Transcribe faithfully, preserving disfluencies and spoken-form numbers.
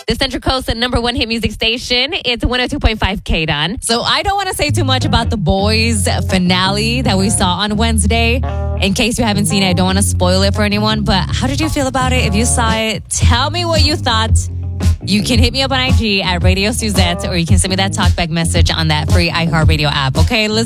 The Central Coast number one hit music station. It's one oh two point five K D O N. So I don't want to say too much about the Boys finale that we saw on Wednesday. In case you haven't seen it, I don't want to spoil it for anyone. But how did you feel about it? If you saw it, tell me what you thought. You can hit me up on I G at Radio Suzette, or you can send me that talkback message on that free iHeartRadio app. Okay, let's